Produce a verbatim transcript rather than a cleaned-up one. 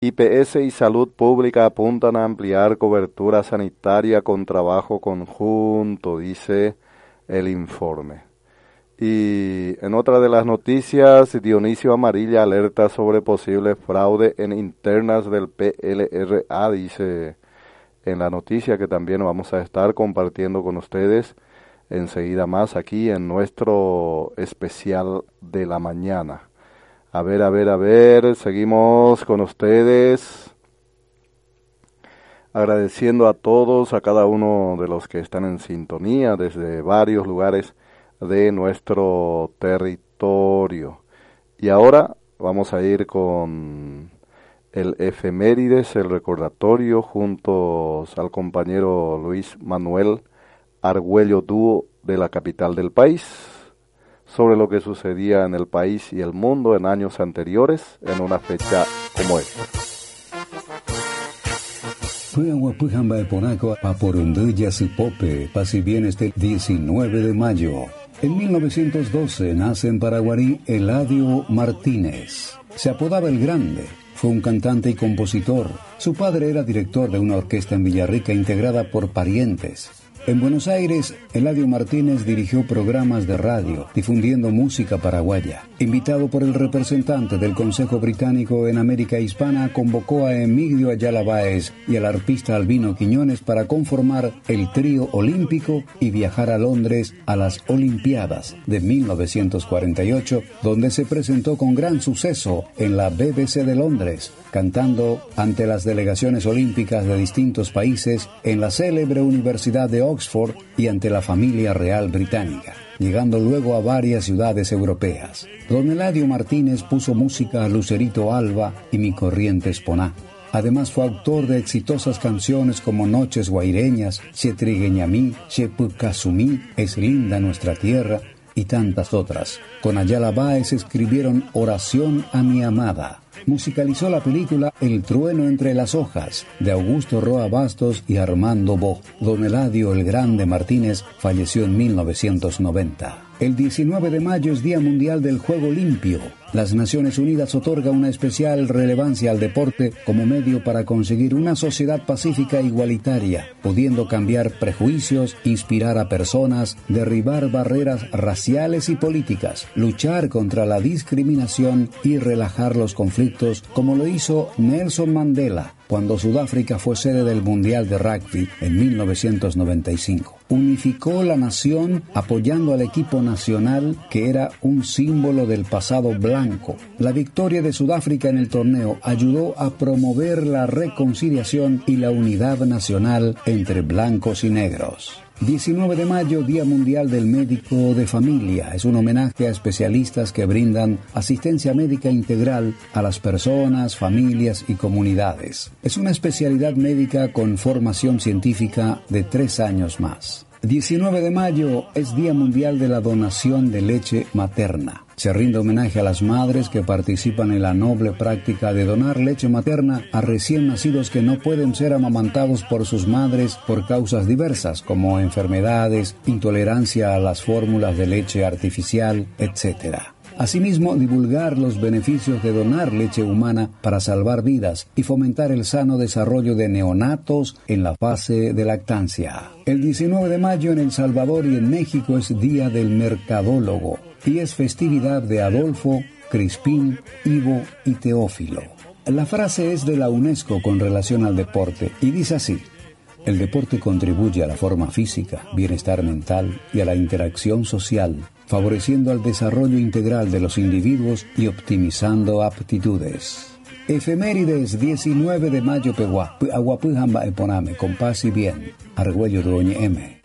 I P S y Salud Pública apuntan a ampliar cobertura sanitaria con trabajo conjunto, dice el informe. Y en otra de las noticias, Dionisio Amarilla alerta sobre posible fraude en internas del P L R A, dice en la noticia que también vamos a estar compartiendo con ustedes enseguida más aquí en nuestro especial de la mañana. A ver, a ver, a ver, seguimos con ustedes, agradeciendo a todos, a cada uno de los que están en sintonía desde varios lugares de nuestro territorio. Y ahora vamos a ir con el efemérides, el recordatorio, juntos al compañero Luis Manuel Argüello Dúo de la capital del país, sobre lo que sucedía en el país y el mundo en años anteriores en una fecha como esta. Pase bien este diecinueve de mayo. En mil novecientos doce nace en Paraguarí Eladio Martínez. Se apodaba El Grande. Fue un cantante y compositor. Su padre era director de una orquesta en Villarrica integrada por parientes. En Buenos Aires, Eladio Martínez dirigió programas de radio, difundiendo música paraguaya. Invitado por el representante del Consejo Británico en América Hispana, convocó a Emilio Ayala Báez y al arpista Albino Quiñones para conformar el trío olímpico y viajar a Londres a las Olimpiadas de mil novecientos cuarenta y ocho, donde se presentó con gran suceso en la B B C de Londres, cantando ante las delegaciones olímpicas de distintos países en la célebre Universidad de Oxford y ante la familia real británica, llegando luego a varias ciudades europeas. Don Eladio Martínez puso música a Lucerito Alba y Mi Corrientes Poná. Además fue autor de exitosas canciones como Noches Guaireñas, Che Trigueñamí, Che Pucasumí, Es linda nuestra tierra y tantas otras. Con Ayala Báez escribieron Oración a mi amada. Musicalizó la película El trueno entre las hojas, de Augusto Roa Bastos y Armando Bo. Don Eladio el Grande Martínez falleció en mil novecientos noventa. El diecinueve de mayo es Día Mundial del Juego Limpio. Las Naciones Unidas otorga una especial relevancia al deporte como medio para conseguir una sociedad pacífica e igualitaria, pudiendo cambiar prejuicios, inspirar a personas, derribar barreras raciales y políticas, luchar contra la discriminación y relajar los conflictos, como lo hizo Nelson Mandela cuando Sudáfrica fue sede del Mundial de Rugby en mil novecientos noventa y cinco. Unificó la nación apoyando al equipo nacional que era un símbolo del pasado blanco. La victoria de Sudáfrica en el torneo ayudó a promover la reconciliación y la unidad nacional entre blancos y negros. diecinueve de mayo, Día Mundial del Médico de Familia. Es un homenaje a especialistas que brindan asistencia médica integral a las personas, familias y comunidades. Es una especialidad médica con formación científica de tres años más. diecinueve de mayo es Día Mundial de la Donación de Leche Materna. Se rinde homenaje a las madres que participan en la noble práctica de donar leche materna a recién nacidos que no pueden ser amamantados por sus madres por causas diversas, como enfermedades, intolerancia a las fórmulas de leche artificial, etcétera. Asimismo, divulgar los beneficios de donar leche humana para salvar vidas y fomentar el sano desarrollo de neonatos en la fase de lactancia. El diecinueve de mayo en El Salvador y en México es Día del Mercadólogo y es festividad de Adolfo, Crispín, Ivo y Teófilo. La frase es de la UNESCO con relación al deporte y dice así: el deporte contribuye a la forma física, bienestar mental y a la interacción social, favoreciendo al desarrollo integral de los individuos y optimizando aptitudes. Efemérides, diecinueve de mayo, Peguá, Aguapujamba, Eponame, con paz y bien. Argüello Doña M.